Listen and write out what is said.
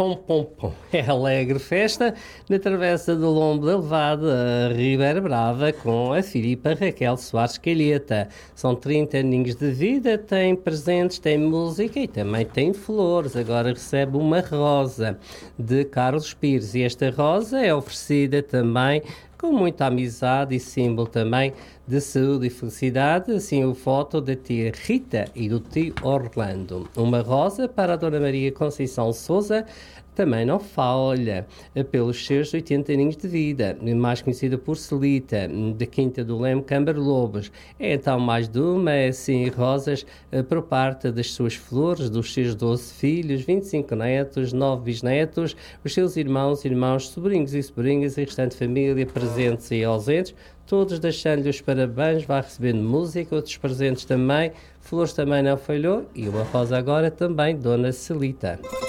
pom, pom, pom. É alegre festa na Travessa do Lombo da Levada, a Ribeira Brava, com a Filipa Raquel Soares Calheta. São 30 aninhos de vida, tem presentes, tem música e também tem flores. Agora recebe uma rosa de Carlos Pires e esta rosa é oferecida também com muita amizade e símbolo também de saúde e felicidade, assim o foto da tia Rita e do tio Orlando. Uma rosa para a Dona Maria Conceição Souza, também não falha, pelos seus 80 aninhos de vida, mais conhecida por Celita, da Quinta do Leme, Câmara Lobos. É então mais de uma, assim, rosas por parte das suas flores, dos seus 12 filhos, 25 netos, 9 bisnetos, os seus irmãos, sobrinhos e sobrinhas e restante família, presentes e ausentes, todos deixando-lhe os parabéns, vai recebendo música, outros presentes também, flores também não falhou, e uma rosa agora também, Dona Celita.